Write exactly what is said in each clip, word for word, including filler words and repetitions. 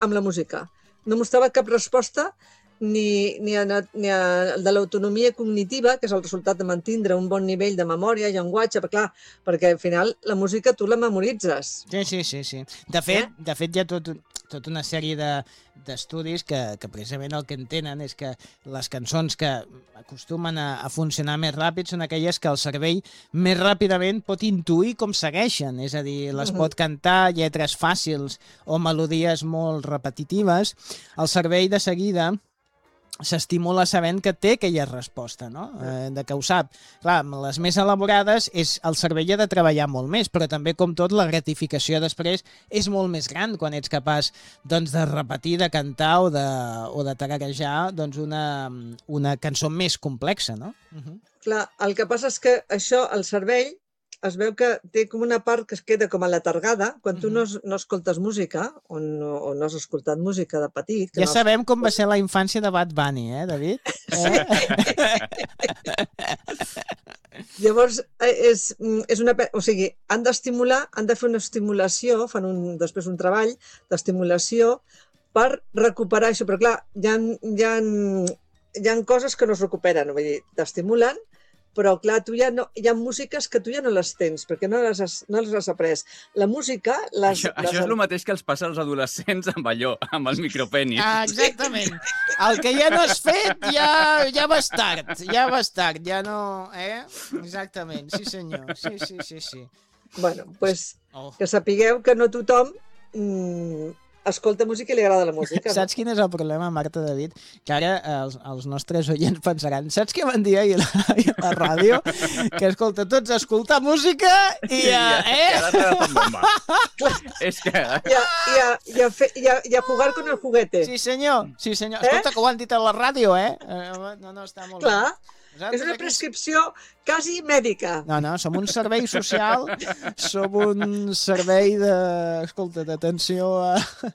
amb la música. No mostrava cap resposta ni, ni, a, ni a, de l'autonomia cognitiva, que és el resultat de mantindre un bon nivell de memòria, llenguatge, perquè, clar, perquè al final la música tu la memoritzes. Sí, sí, sí. sí. De fet, eh? de fet hi ha tot, tot una sèrie de, d'estudis que, que precisament el que entenen és que les cançons que acostumen a, a funcionar més ràpid són aquelles que el cervell més ràpidament pot intuir com segueixen, és a dir, les pot cantar, lletres fàcils o melodies molt repetitives. El cervell de seguida s'estimula sabent que té aquella resposta, no? Eh, de que ho sap. Clar, les més elaborades, és, el cervell ha de treballar molt més, però també, com tot, la gratificació després és molt més gran quan ets capaç doncs, de repetir, de cantar o de, o de tararejar doncs, una, una cançó més complexa, no? Uh-huh. Clar, el que passa és que això, el cervell, es veu que té com una part que es queda com a letargada quan tu no, no escoltes música o no, o no has escoltat música de petit. Ja no sabem com va ser la infància de Bad Bunny, eh, David? Eh? Llavors, és, és una... O sigui, han d'estimular, han de fer una estimulació, fan un, després un treball d'estimulació per recuperar això. Però clar, hi ha, hi ha, hi ha coses que no es recuperen, vull dir, t'estimulen, però clar, tu ja no, hi ha músiques que tu ja no les tens, perquè no les has, no les has après. La música... Les, això les... això és el mateix que els passa als adolescents amb allò, amb els micropenis. Ah, exactament. El que ja no has fet, ja, ja vas tard, ja vas tard, ja no... Eh? Exactament, sí senyor, sí, sí, sí, sí. Bueno, doncs pues, oh. que sapigueu que no tothom... Mm, escolta música i li agrada la música. Saps quin és el problema, Marta, David? Que ara els, els nostres oients pensaran, saps què van dir ahir a la, a la ràdio? Que, escolta, tots a escoltar música i a... Eh? És que... I a, i, a, i, a fe, i, a, i a jugar con el juguete. Sí, senyor. Sí, senyor. Escolta, eh? Que ho han dit a la ràdio, eh? No, no, està molt Clar. bé. És una prescripció quasi mèdica. No, no, som un servei social, som un servei de... Escolta, d'atenció a...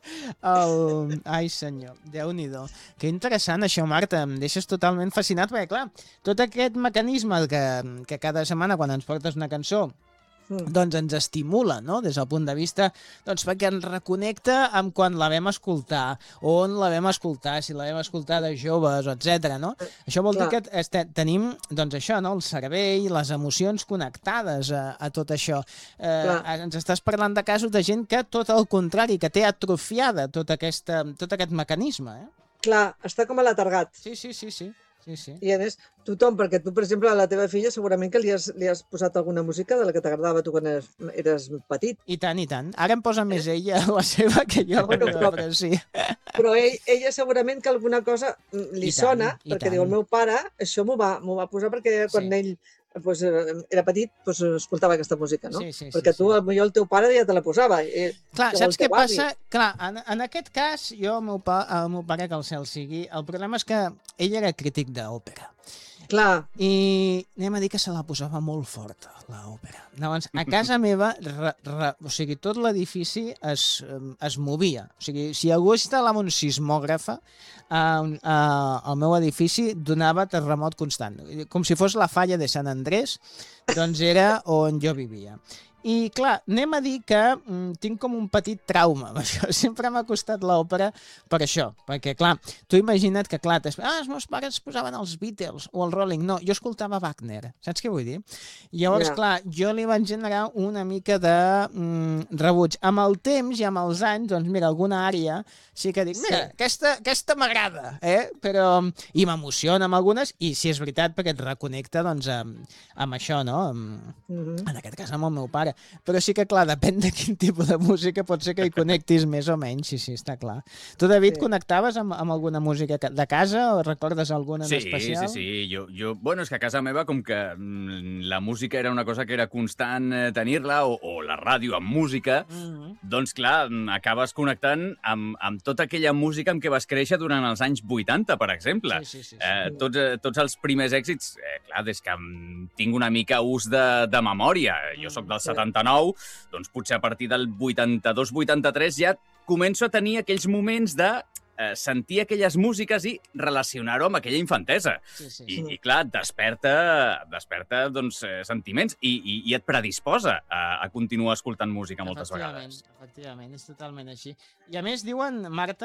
al... Ai, senyor, Déu-n'hi-do. Que interessant això, Marta, em deixes totalment fascinat, perquè, clar, tot aquest mecanisme que, que cada setmana, quan ens portes una cançó, doncs ens estimula, no?, des del punt de vista, doncs perquè ens reconnecta amb quan la vam escoltar, on la vam escoltar, si la vam escoltar de joves, etcètera, no? Això vol dir que este, tenim, doncs això, no?, el cervell, les emocions connectades a, a tot això. Eh, ens estàs parlant de casos de gent que, tot el contrari, que té atrofiada tot, aquesta, tot aquest mecanisme, eh? Clar, està com aletargat. Sí, sí, sí, sí. Sí, sí. I a més, tothom, perquè tu, per exemple, a la teva filla segurament que li has, li has posat alguna música de la que t'agradava tu quan eres, eres petit. I tant, i tant. Ara em posa més ella la seva que jo, bueno, però, però sí. Però ell, ella segurament que alguna cosa li tant, sona, perquè tant. Diu, el meu pare això m'ho va, m'ho va posar perquè quan sí. ell pues, era petit pues, escoltava aquesta música, no? Sí, sí, perquè sí, tu, sí. potser el teu pare ja te la posava. I, clar, saps què passa? Clar, en, en aquest cas, jo, el meu, pa, el meu pare, que el cel sigui, el problema és que ell era crític d'òpera. Clar. I anem a dir que se la posava molt forta, l'òpera. Llavors, a casa meva, re, re, o sigui, tot l'edifici es, es movia. O sigui, si algú instal·lava un sismògrafa, eh, eh, el meu edifici donava terremot constant. Com si fos la falla de Sant Andrés, doncs era on jo vivia. I, clar, anem a dir que mm, tinc com un petit trauma amb això. Sempre m'ha costat l'òpera per això. Perquè, clar, tu imagina't que, clar, ah, els meus pares posaven els Beatles o el Rolling. No, jo escoltava Wagner. Saps què vull dir? I llavors, yeah. clar, jo li vaig generar una mica de mm, rebuig. Amb el temps i amb els anys, doncs, mira, alguna àrea sí que dic, mira, sí. aquesta, aquesta m'agrada, eh? Però, i m'emociona amb algunes, i si és veritat, perquè et reconnecta, doncs, amb, amb això, no? Amb, mm-hmm. En aquest cas, amb el meu pare. Però sí que, clar, depèn de quin tipus de música pot ser que hi connectis més o menys, sí, sí, està clar. Tu, David, sí. connectaves amb, amb alguna música de casa o recordes alguna en sí, especial? Sí, sí, sí. Jo, jo, bueno, és que a casa meva, com que mm, la música era una cosa que era constant eh, tenir-la, o, o la ràdio amb música, mm-hmm. doncs, clar, acabes connectant amb, amb tota aquella música amb què vas créixer durant els anys vuitanta, per exemple. Sí, sí, sí, sí. Eh, tots, eh, tots els primers èxits, eh, clar, des que tinc una mica ús de, de memòria, jo sóc del setanta-nou, doncs potser a partir del vuitanta-dos vuitanta-tres ja començo a tenir aquells moments de eh, sentir aquelles músiques i relacionar-ho amb aquella infantesa. Sí, sí. I, i clar, et desperta, desperta doncs, eh, sentiments i, i, i et predisposa a, a continuar escoltant música moltes Efectivament, vegades. efectivament, és totalment així. I a més diuen, Marta,